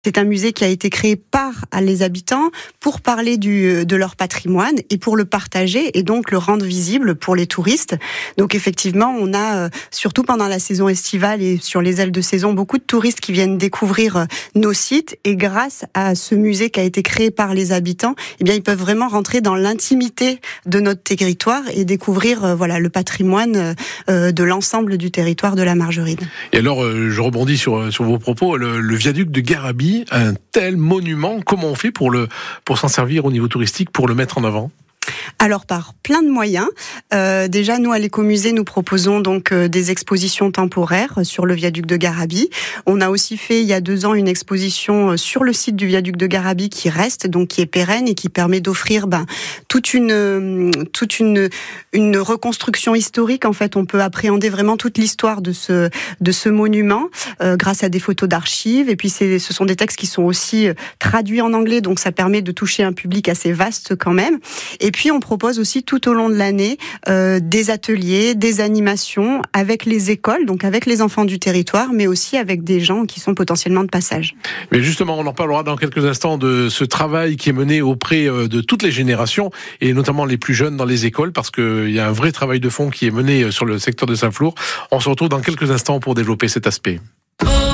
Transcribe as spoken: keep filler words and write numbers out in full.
C'est un musée qui a été créé par les habitants pour parler du, de leur patrimoine et pour le partager et donc le rendre visible pour les touristes. Donc effectivement, on a, surtout pendant la saison estivale et sur les ailes de saison, beaucoup de touristes qui viennent découvrir nos sites et grâce à ce musée qui a été créé par les habitants, eh bien, ils peuvent vraiment rentrer dans l'intimité de notre territoire et découvrir voilà, le patrimoine de l'ensemble du territoire de la Margeride. Et alors, je rebondis sur, sur vos propos, le, le viaduc de Garabi, un tel monument, comment on fait pour, le, pour s'en servir au niveau touristique, pour le mettre en avant ? Alors par plein de moyens. Euh, déjà, nous à l'écomusée, nous proposons donc euh, des expositions temporaires sur le viaduc de Garabi. On a aussi fait il y a deux ans une exposition sur le site du viaduc de Garabi qui reste, donc qui est pérenne et qui permet d'offrir ben, toute une toute une une reconstruction historique. En fait, on peut appréhender vraiment toute l'histoire de ce de ce monument euh, grâce à des photos d'archives. Et puis c'est, ce sont des textes qui sont aussi traduits en anglais, donc ça permet de toucher un public assez vaste quand même. Et puis on propose aussi tout au long de l'année euh, des ateliers, des animations avec les écoles, donc avec les enfants du territoire, mais aussi avec des gens qui sont potentiellement de passage. Mais justement, on en parlera dans quelques instants de ce travail qui est mené auprès de toutes les générations et notamment les plus jeunes dans les écoles, parce qu'il y a un vrai travail de fond qui est mené sur le secteur de Saint-Flour. On se retrouve dans quelques instants pour développer cet aspect.